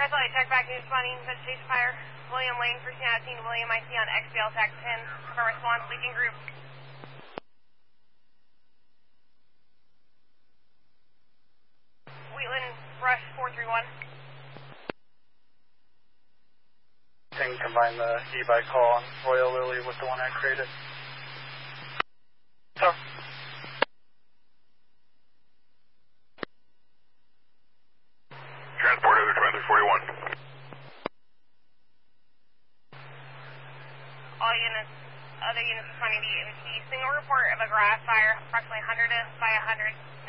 Crystal, I check back news spawning, vegetation fire. William Lane, 1319, William, I see on XBL TAC 10. Confirm response, leaking group. Wheatland, Rush 431. Can combine the e-bike call on Royal Lily with the one I created. So. Transport over 2341. All units, other units responding to EMT. Single report of a garage fire, approximately 100 by 100.